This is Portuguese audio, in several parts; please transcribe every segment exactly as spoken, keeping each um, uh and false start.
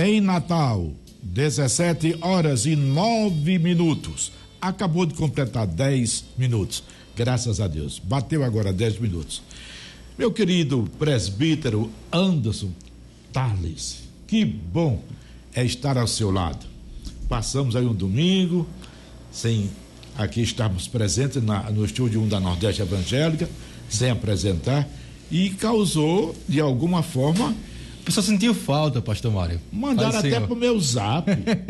Em Natal, dezessete horas e nove minutos. Acabou de completar dez minutos. Graças a Deus. Bateu agora dez minutos. Meu querido presbítero Anderson Tales, que bom é estar ao seu lado. Passamos aí um domingo, sem aqui estarmos presentes na, no estúdio um da Nordeste Evangélica, sem apresentar, e causou, de alguma forma... A pessoa sentiu falta, pastor Mário. Mandaram até pro meu zap.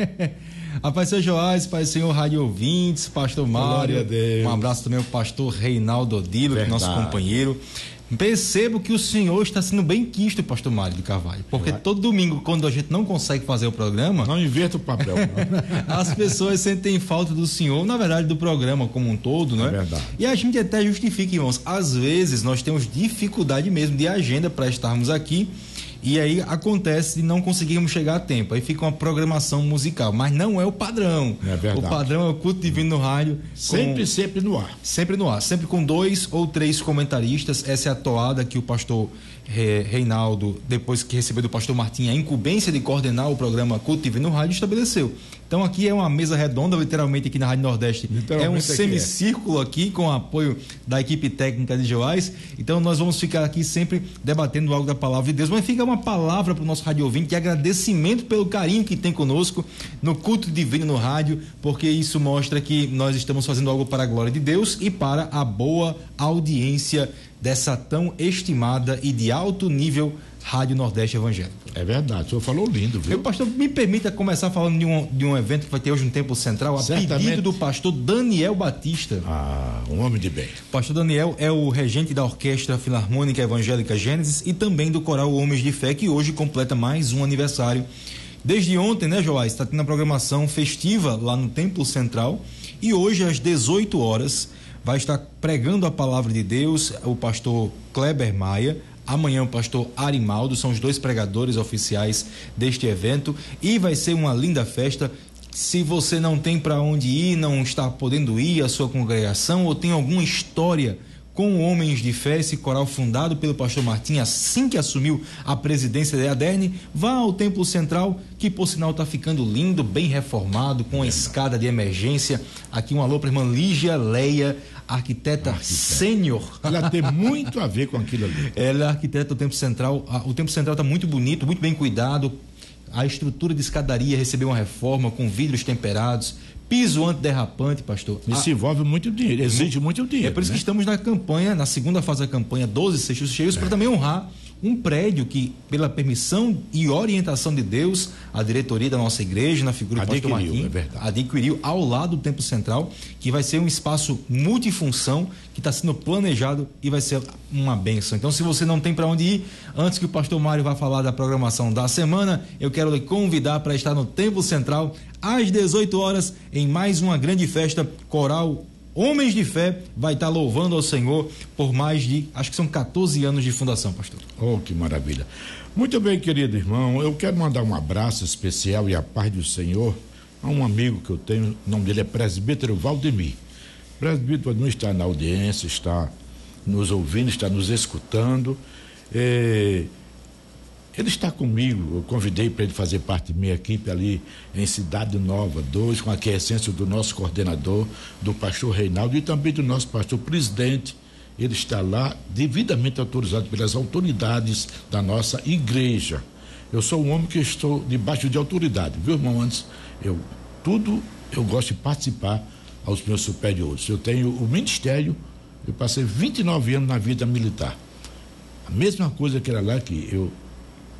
A Pai São Joás, Pai Senhor, rádio ouvintes, pastor Mário. Um abraço também ao pastor Reinaldo Odilo, que é nosso companheiro. Percebo que o senhor está sendo bem quisto, pastor Mário de Carvalho, porque Vai. todo domingo, quando a gente não consegue fazer o programa... Não inverta o papel, não. As pessoas sentem falta do senhor, na verdade do programa como um todo, não é? É verdade. E a gente até justifica, irmãos, às vezes nós temos dificuldade mesmo de agenda para estarmos aqui, e aí acontece de não conseguirmos chegar a tempo, aí fica uma programação musical, mas não é o padrão. É verdade. O padrão é o culto divino no rádio. Sempre, com... sempre no ar. Sempre no ar, sempre com dois ou três comentaristas. Essa é a toada que o pastor Reinaldo, depois que recebeu do pastor Martim a incumbência de coordenar o programa Culto Divino no rádio, estabeleceu. Então aqui é uma mesa redonda, literalmente aqui na Rádio Nordeste, é um semicírculo aqui com o apoio da equipe técnica de Joás. Então nós vamos ficar aqui sempre debatendo algo da palavra de Deus, mas fica uma palavra para o nosso rádio ouvinte de agradecimento pelo carinho que tem conosco no Culto Divino no rádio, porque isso mostra que nós estamos fazendo algo para a glória de Deus e para a boa audiência dessa tão estimada e de alto nível Rádio Nordeste Evangélico. É verdade, o senhor falou lindo, viu? Meu pastor, me permita começar falando de um, de um evento que vai ter hoje no Templo Central, a Certamente. pedido do pastor Daniel Batista. Ah, um homem de bem. Pastor Daniel é o regente da Orquestra Filarmônica Evangélica Gênesis e também do Coral Homens de Fé, que hoje completa mais um aniversário. Desde ontem, né, Joás, está tendo a programação festiva lá no Templo Central e hoje às dezoito horas vai estar pregando a palavra de Deus o pastor Kleber Maia. Amanhã o pastor Arimaldo, são os dois pregadores oficiais deste evento e vai ser uma linda festa. Se você não tem para onde ir, não está podendo ir à sua congregação ou tem alguma história com Homens de Fé, esse coral fundado pelo pastor Martim assim que assumiu a presidência da Aderne, vá ao Templo Central, que por sinal está ficando lindo, bem reformado, com a escada de emergência. Aqui um alô para a irmã Lígia Leia, arquiteta, arquiteta. sênior. Ela tem muito a ver com aquilo ali. Ela é arquiteta do Templo Central. O Templo Central está muito bonito, muito bem cuidado. A estrutura de escadaria recebeu uma reforma com vidros temperados, piso antiderrapante, pastor. Isso a... envolve muito dinheiro, exige muito dinheiro. É por isso, né? que estamos na campanha, na segunda fase da campanha, doze cestos cheios, é. para também honrar um prédio que, pela permissão e orientação de Deus, a diretoria da nossa igreja, na figura do pastor Martim, é adquiriu ao lado do Templo Central, que vai ser um espaço multifunção, que está sendo planejado e vai ser uma bênção. Então, se você não tem para onde ir, antes que o pastor Mário vá falar da programação da semana, eu quero lhe convidar para estar no Templo Central, às dezoito horas, em mais uma grande festa coral. Homens de Fé vai estar louvando ao Senhor por mais de, acho que são quatorze anos de fundação, pastor. Oh, que maravilha. Muito bem, querido irmão, eu quero mandar um abraço especial e a paz do Senhor a um amigo que eu tenho, o nome dele é presbítero Valdemir. O presbítero não está na audiência, está nos ouvindo, está nos escutando. É... Ele está comigo, eu convidei para ele fazer parte da minha equipe ali em Cidade Nova dois, com a aquiescência do nosso coordenador, do pastor Reinaldo e também do nosso pastor presidente. Ele está lá devidamente autorizado pelas autoridades da nossa igreja. Eu sou um homem que estou debaixo de autoridade, viu, irmão? Antes, eu, tudo eu gosto de participar aos meus superiores. Eu tenho o ministério, eu passei vinte e nove anos na vida militar. A mesma coisa que era lá que eu